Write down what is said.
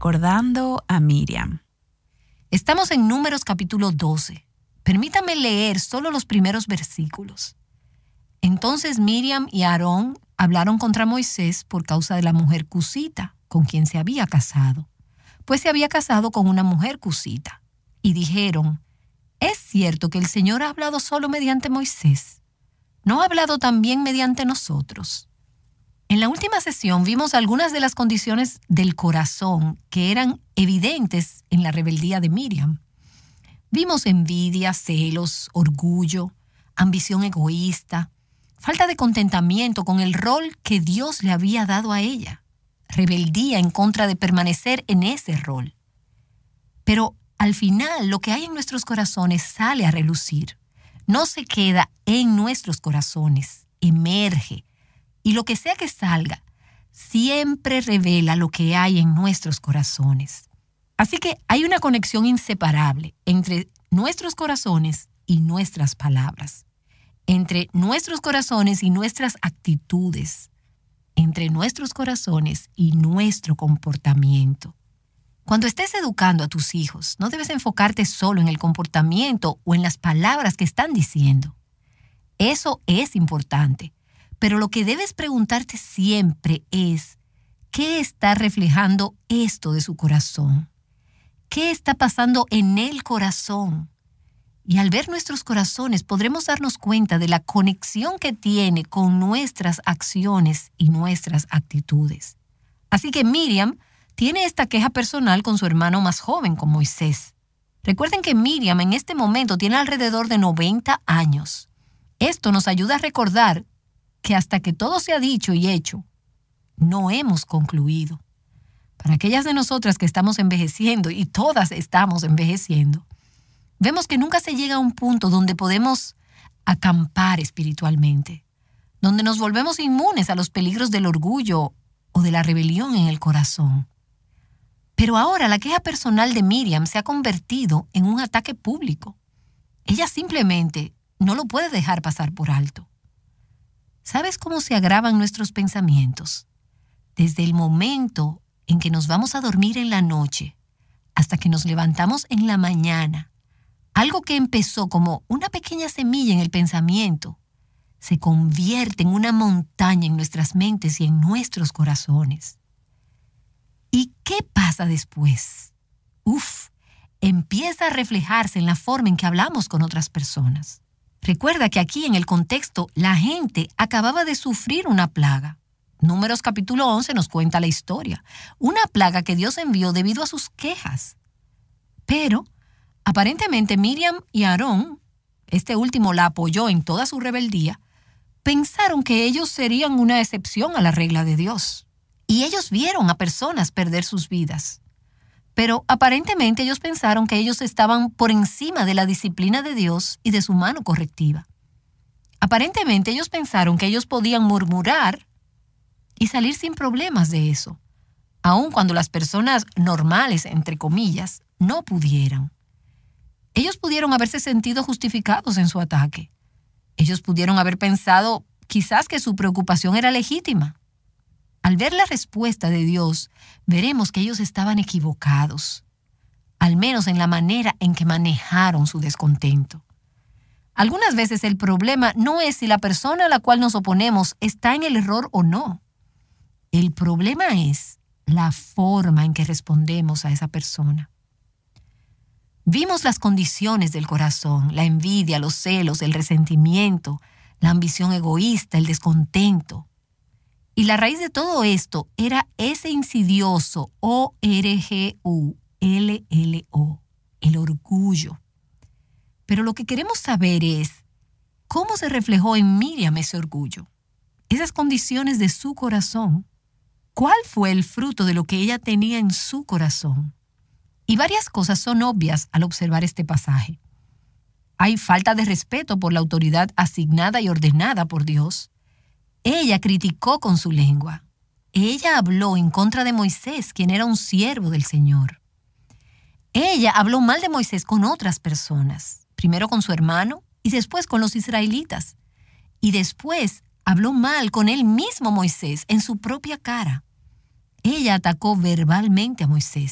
recordando a Miriam. Estamos en Números capítulo 12. Permítame leer solo los primeros versículos. Entonces Miriam y Aarón hablaron contra Moisés por causa de la mujer cusita, con quien se había casado, pues se había casado con una mujer cusita. Y dijeron: ¿es cierto que el Señor ha hablado solo mediante Moisés? ¿No ha hablado también mediante nosotros? En la última sesión vimos algunas de las condiciones del corazón que eran evidentes en la rebeldía de Miriam. Vimos envidia, celos, orgullo, ambición egoísta, falta de contentamiento con el rol que Dios le había dado a ella, rebeldía en contra de permanecer en ese rol. Pero al final lo que hay en nuestros corazones sale a relucir, no se queda en nuestros corazones, emerge. Y lo que sea que salga, siempre revela lo que hay en nuestros corazones. Así que hay una conexión inseparable entre nuestros corazones y nuestras palabras, entre nuestros corazones y nuestras actitudes, entre nuestros corazones y nuestro comportamiento. Cuando estés educando a tus hijos, no debes enfocarte solo en el comportamiento o en las palabras que están diciendo. Eso es importante. Pero lo que debes preguntarte siempre es: ¿qué está reflejando esto de su corazón? ¿Qué está pasando en el corazón? Y al ver nuestros corazones podremos darnos cuenta de la conexión que tiene con nuestras acciones y nuestras actitudes. Así que Miriam tiene esta queja personal con su hermano más joven, con Moisés. Recuerden que Miriam en este momento tiene alrededor de 90 años. Esto nos ayuda a recordar que hasta que todo se ha dicho y hecho, no hemos concluido. Para aquellas de nosotras que estamos envejeciendo, y todas estamos envejeciendo, vemos que nunca se llega a un punto donde podemos acampar espiritualmente, donde nos volvemos inmunes a los peligros del orgullo o de la rebelión en el corazón. Pero ahora la queja personal de Miriam se ha convertido en un ataque público. Ella simplemente no lo puede dejar pasar por alto. ¿Sabes cómo se agravan nuestros pensamientos? Desde el momento en que nos vamos a dormir en la noche hasta que nos levantamos en la mañana, algo que empezó como una pequeña semilla en el pensamiento se convierte en una montaña en nuestras mentes y en nuestros corazones. ¿Y qué pasa después? Empieza a reflejarse en la forma en que hablamos con otras personas. Recuerda que aquí en el contexto la gente acababa de sufrir una plaga. Números capítulo 11 nos cuenta la historia. Una plaga que Dios envió debido a sus quejas. Pero aparentemente Miriam y Aarón, este último la apoyó en toda su rebeldía, pensaron que ellos serían una excepción a la regla de Dios. Y ellos vieron a personas perder sus vidas. Pero aparentemente ellos pensaron que ellos estaban por encima de la disciplina de Dios y de su mano correctiva. Aparentemente ellos pensaron que ellos podían murmurar y salir sin problemas de eso, aun cuando las personas normales, entre comillas, no pudieran. Ellos pudieron haberse sentido justificados en su ataque. Ellos pudieron haber pensado quizás que su preocupación era legítima. Al ver la respuesta de Dios, veremos que ellos estaban equivocados, al menos en la manera en que manejaron su descontento. Algunas veces el problema no es si la persona a la cual nos oponemos está en el error o no. El problema es la forma en que respondemos a esa persona. Vimos las condiciones del corazón, la envidia, los celos, el resentimiento, la ambición egoísta, el descontento. Y la raíz de todo esto era ese insidioso orgullo, el orgullo. Pero lo que queremos saber es cómo se reflejó en Miriam ese orgullo, esas condiciones de su corazón. ¿Cuál fue el fruto de lo que ella tenía en su corazón? Y varias cosas son obvias al observar este pasaje. Hay falta de respeto por la autoridad asignada y ordenada por Dios. Ella criticó con su lengua. Ella habló en contra de Moisés, quien era un siervo del Señor. Ella habló mal de Moisés con otras personas, primero con su hermano y después con los israelitas. Y después habló mal con él mismo Moisés en su propia cara. Ella atacó verbalmente a Moisés.